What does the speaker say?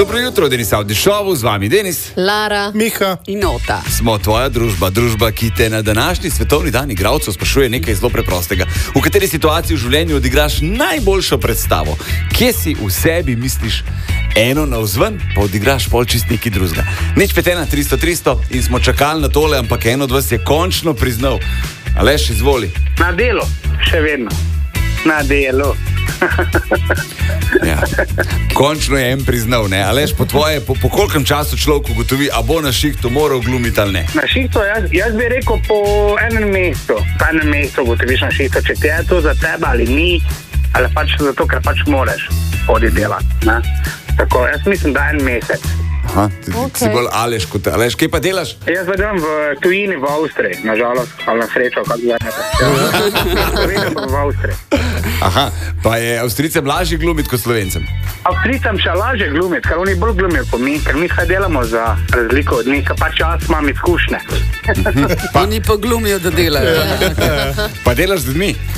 Dobro jutro, Denis Avdi Šovu, z vami Denis, Lara, Miha in Ota. Smo tvoja družba, ki te na današnji svetovni dan igralcev sprašuje nekaj zelo preprostega. V kateri situaciji v življenju odigraš najboljšo predstavo? Kje si v sebi misliš eno navzven, pa odigraš pol čist neki drugega? Nič 51300 in smo čakali na tole, ampak eno od vas je končno priznal. Aleš, izvoli. Na delu, še vedno. Na delu. Ja. Končno je en priznal, ne? Aleš, po tvoje, po kolkem času človek ugotovi, a bo na šihtu moral glumiti ali ne? Na šihtu, jaz bi rekel po enem mesecu. Po enem mesecu ugotoviš na šihtu, če ti je to za tebe ali ni, ali pač zato, ker pač moraš hoditi delati. Ne? Tako, jaz mislim, da en mesec. Aha, ti si bolj Aleš kot Aleš. Kaj pa delaš? Jaz delam v tujini, v Avstriji, nažalost, ali na srečo, kako gledate. Vedem pa v Avstriji. Aha, pa je Avstrijcem lažje glumiti kot Slovencem? Avstrijcem še lažje glumiti, ker oni bolj glumijo po mi, ker mi kaj delamo za razliko od njih, pač jaz imam izkušnje. Oni pa glumijo, da delajo. Pa delaš z ljudmi?